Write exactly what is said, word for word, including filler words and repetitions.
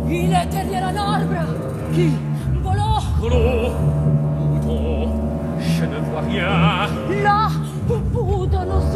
Il est derrière un arbre. Qui? Volo. Clos. Où donc? Je ne vois rien. Là, au bout de nos